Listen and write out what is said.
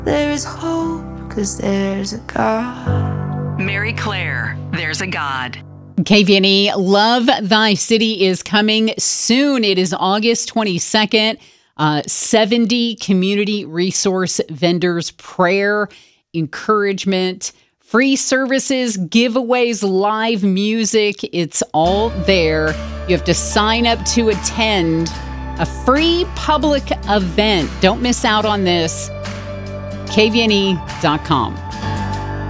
There is hope, 'cause there's a God. Mary Claire, There's a God. KVNE, Love Thy City is coming soon. It is August 22nd. 70 community resource vendors, prayer, encouragement, free services, giveaways, live music. It's all there. You have to sign up to attend a free public event. Don't miss out on this. KVNE.com.